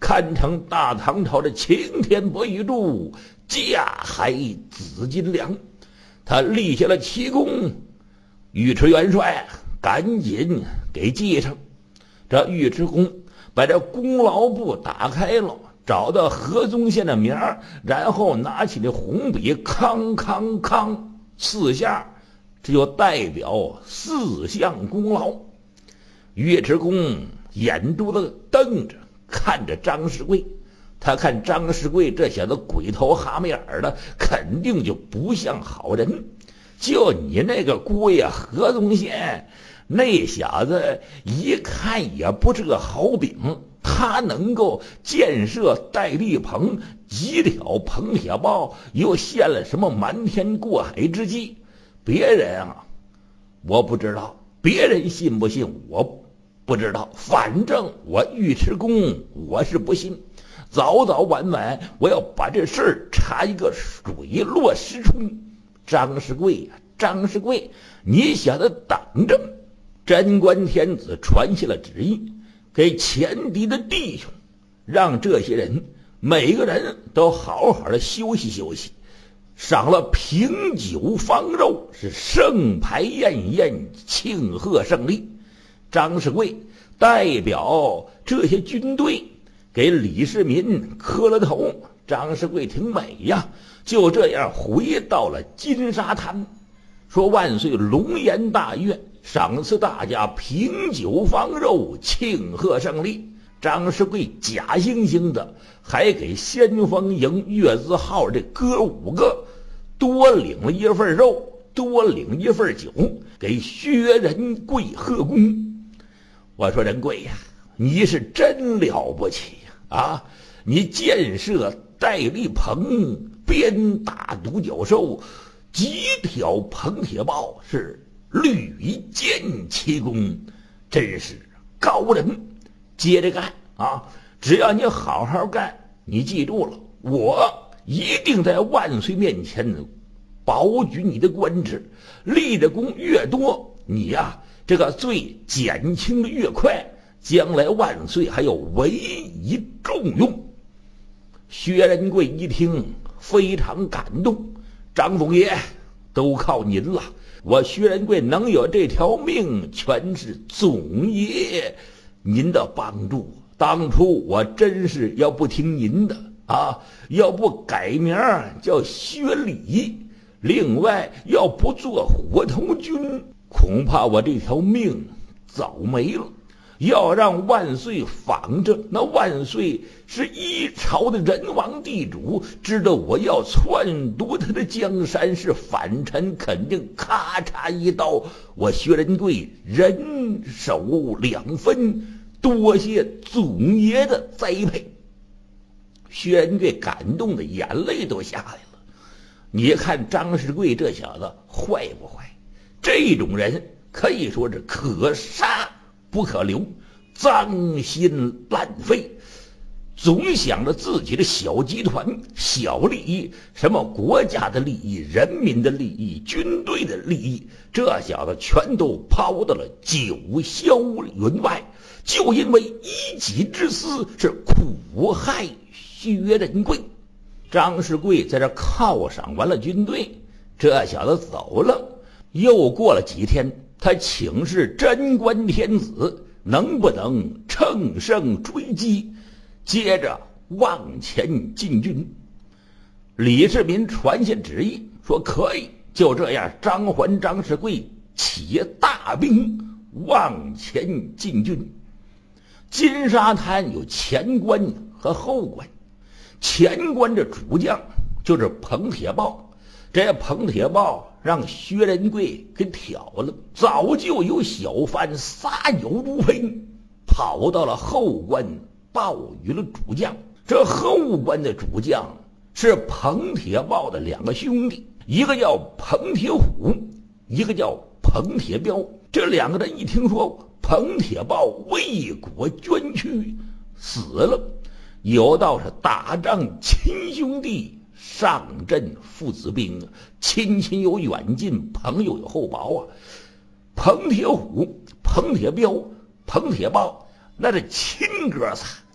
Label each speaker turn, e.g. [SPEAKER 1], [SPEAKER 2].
[SPEAKER 1] 堪称大唐朝的擎天博玉柱，架海紫金梁。他立下了奇功，尉迟元帅赶紧给继承。这尉迟恭把这功劳簿打开了，找到何宗宪的名儿，然后拿起那红笔，康康康4下，这就代表4项功劳。尉迟恭眼珠子瞪着看着张世贵，他看张世贵这小子鬼头蛤蟆眼的，肯定就不像好人。就你那个姑爷何宗宪，那小子一看也不是个好饼，他能够建设戴笠棚，几条彭铁豹，又献了什么瞒天过海之计？别人啊，我不知道，别人信不信我不知道，反正我尉迟恭我是不信。早早晚晚我要把这事儿查一个水落石出。张世贵呀，张世贵，你小子等着！贞观天子传下了旨意，给前敌的弟兄，让这些人每个人都好好的休息休息，赏了平酒方肉，是盛牌宴宴，庆贺胜利。张世贵代表这些军队给李世民磕了头。张世贵挺美呀，就这样回到了金沙滩，说万岁龙颜大悦，赏赐大家平酒方肉，庆贺胜利。张世贵假惺惺的还给先锋营月字号这哥5个多领了一份肉，多领一份酒，给薛仁贵贺功。我说仁贵呀，你是真了不起呀！啊，你建设戴笠棚，鞭打独角兽，几条彭铁豹，是屡建奇功，真是高人。接着干啊！只要你好好干，你记住了，我一定在万岁面前保举你的官职，立的功越多，你呀这个罪减轻的越快，将来万岁还有委以重用。薛仁贵一听非常感动，张总爷都靠您了，我薛仁贵能有这条命，全是总爷您的帮助。当初我真是要不听您的啊，要不改名叫薛礼，另外要不做火头军，恐怕我这条命早没了。要让万岁仿着，那万岁是一朝的人王地主，知道我要篡夺他的江山，是反臣，肯定咔嚓一刀，我薛仁贵人手2分。多谢总爷的栽培。薛仁贵感动的眼泪都下来了。你看张世贵这小子坏不坏？这种人可以说是可杀不可留，脏心烂肺，总想着自己的小集团、小利益，什么国家的利益、人民的利益、军队的利益，这小子全都抛到了九霄云外，就因为一己之私，是苦害薛仁贵。张世贵在这犒赏完了军队，这小子走了。又过了几天，他请示贞观天子能不能乘胜追击，接着往前进军。李世民传下旨意说可以，就这样，张环、张世贵起大兵往前进军。金沙滩有前关和后关，前关这主将就是彭铁豹，这彭铁豹让薛仁贵给挑了，早就有小贩撒油如飞，跑到了后关报与了主将。这后关的主将是彭铁豹的2个兄弟，一个叫彭铁虎，一个叫彭铁彪。这2个人一听说彭铁豹为国捐躯死了，有道是打仗亲兄弟，上阵父子兵，亲亲有远近，朋友有厚薄啊。彭铁虎、彭铁彪、彭铁豹那是亲哥仨，